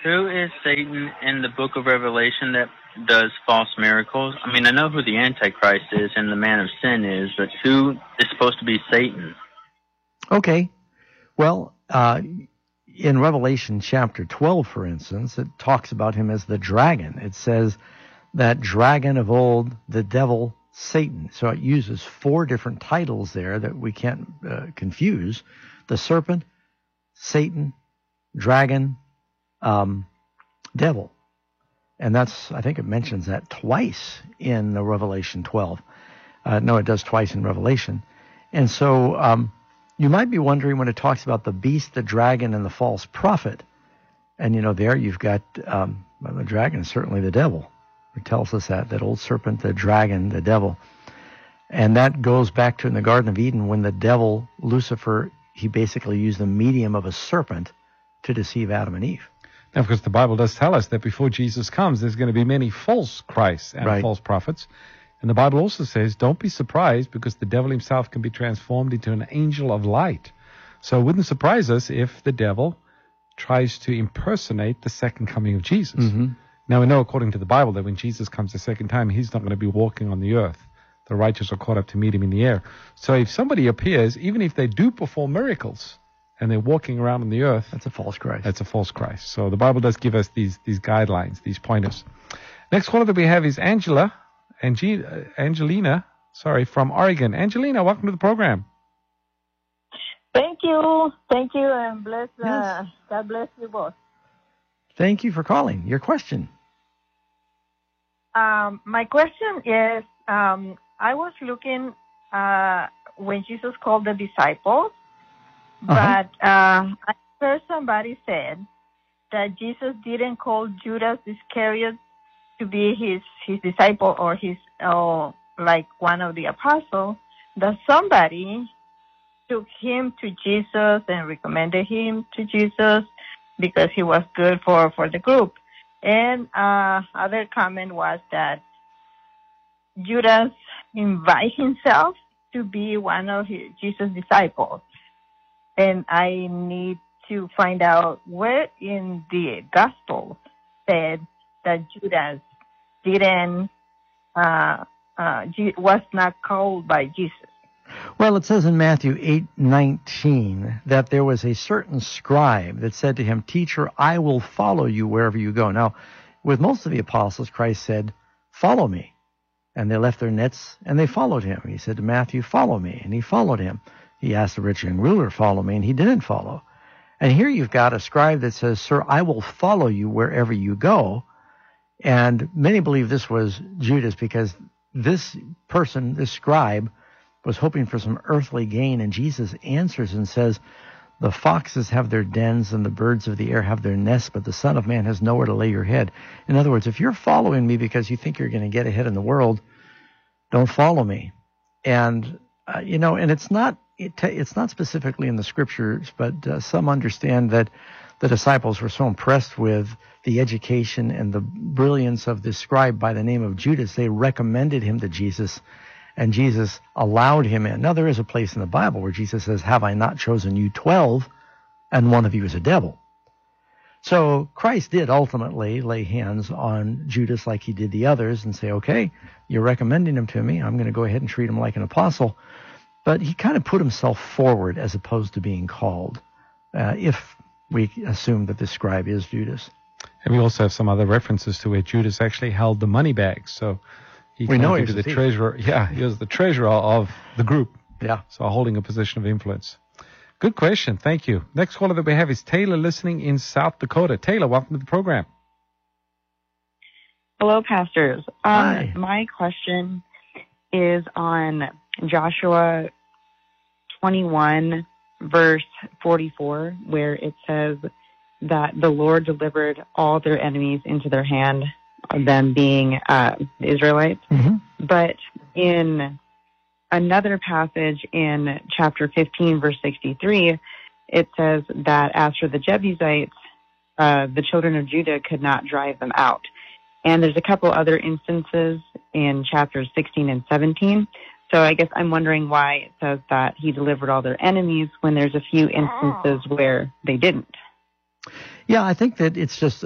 Who is Satan in the book of Revelation that does false miracles? I mean, I know who the Antichrist is and the man of sin is, but who is supposed to be Satan? Okay. Well, in Revelation chapter 12, for instance, it talks about him as the dragon. It says that dragon of old, the devil, Satan. So it uses 4 different titles there that we can't confuse. The serpent, Satan, dragon, devil. And that's, I think it mentions that twice in the Revelation 12. No, it does twice in Revelation. And so you might be wondering when it talks about the beast, the dragon, and the false prophet. And, there you've got the dragon is certainly the devil. It tells us that old serpent, the dragon, the devil. And that goes back to in the Garden of Eden when the devil, Lucifer, he basically used the medium of a serpent to deceive Adam and Eve. Now, of course, the Bible does tell us that before Jesus comes, there's going to be many false Christs and false prophets. And the Bible also says, don't be surprised because the devil himself can be transformed into an angel of light. So it wouldn't surprise us if the devil tries to impersonate the second coming of Jesus. Mm-hmm. Now, we know according to the Bible that when Jesus comes the second time, he's not going to be walking on the earth. The righteous are caught up to meet him in the air. So if somebody appears, even if they do perform miracles, and they're walking around on the earth, that's a false Christ. That's a false Christ. So the Bible does give us these guidelines, these pointers. Next caller that we have is Angelina, from Oregon. Angelina, welcome to the program. Thank you, and bless. Yes. God bless you both. Thank you for calling. Your question. My question is, I was looking when Jesus called the disciples. But I heard somebody said that Jesus didn't call Judas Iscariot to be his disciple or like one of the apostles, that somebody took him to Jesus and recommended him to Jesus because he was good for the group. And other comment was that Judas invited himself to be one of Jesus' disciples. And I need to find out where in the gospel said that Judas was not called by Jesus. Well, it says in Matthew 8:19 that there was a certain scribe that said to him, "Teacher, I will follow you wherever you go." Now, with most of the apostles, Christ said, "Follow me." And they left their nets and they followed him. He said to Matthew, "Follow me." And he followed him. He asked the rich young ruler, "Follow me," and he didn't follow. And here you've got a scribe that says, "Sir, I will follow you wherever you go." And many believe this was Judas because this person, this scribe, was hoping for some earthly gain. And Jesus answers and says, "The foxes have their dens and the birds of the air have their nests, but the Son of Man has nowhere to lay your head." In other words, if you're following me because you think you're going to get ahead in the world, don't follow me. And, and it's not specifically in the scriptures, but some understand that the disciples were so impressed with the education and the brilliance of this scribe by the name of Judas, they recommended him to Jesus, and Jesus allowed him in. Now, there is a place in the Bible where Jesus says, "Have I not chosen you 12, and one of you is a devil?" So Christ did ultimately lay hands on Judas like he did the others and say, "Okay, you're recommending him to me. I'm going to go ahead and treat him like an apostle." But he kind of put himself forward as opposed to being called, if we assume that this scribe is Judas. And we also have some other references to where Judas actually held the money bags. So he was the treasurer. Yeah, he was the treasurer of the group. Yeah. So holding a position of influence. Good question. Thank you. Next caller that we have is Taylor, listening in South Dakota. Taylor, welcome to the program. Hello, pastors. Hi. My question is on Joshua 21, verse 44, where it says that the Lord delivered all their enemies into their hand, them being the Israelites. Mm-hmm. But in another passage in chapter 15, verse 63, it says that as for the Jebusites, the children of Judah could not drive them out. And there's a couple other instances in chapters 16 and 17. So I guess I'm wondering why it says that he delivered all their enemies when there's a few instances where they didn't. Yeah, I think that it's just